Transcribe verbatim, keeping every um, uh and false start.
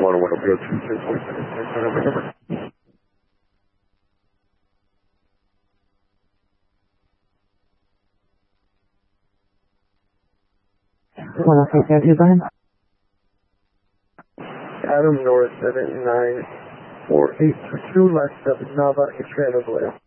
one one, go two six four seven six, whatever. one oh six zero two, go ahead. Adam North seven nine four eight two two, last seven, Nava, X-ray, Vallejo.